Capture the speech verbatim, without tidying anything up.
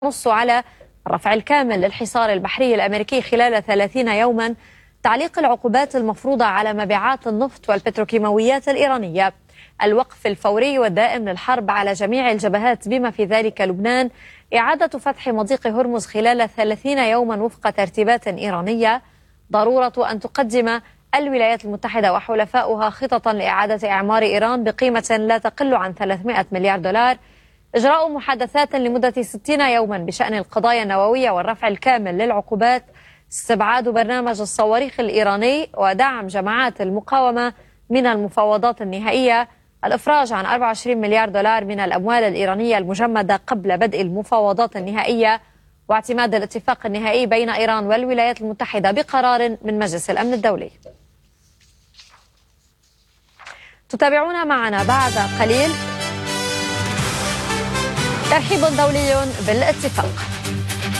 نص على الرفع الكامل للحصار البحري الأمريكي خلال ثلاثين يوما، تعليق العقوبات المفروضة على مبيعات النفط والبتروكيماويات الإيرانية، الوقف الفوري والدائم للحرب على جميع الجبهات بما في ذلك لبنان، إعادة فتح مضيق هرمز خلال ثلاثين يوما وفق ترتيبات إيرانية، ضرورة أن تقدم الولايات المتحدة وحلفاؤها خططا لإعادة إعمار إيران بقيمة لا تقل عن ثلاثمائة مليار دولار، إجراء محادثات لمدة ستين يوما بشأن القضايا النووية والرفع الكامل للعقوبات، استبعاد برنامج الصواريخ الإيراني ودعم جماعات المقاومة من المفاوضات النهائية، الإفراج عن أربعة وعشرين مليار دولار من الأموال الإيرانية المجمدة قبل بدء المفاوضات النهائية، واعتماد الاتفاق النهائي بين إيران والولايات المتحدة بقرار من مجلس الأمن الدولي. تتابعون معنا بعد قليل ترحيب دولي بالاتفاق.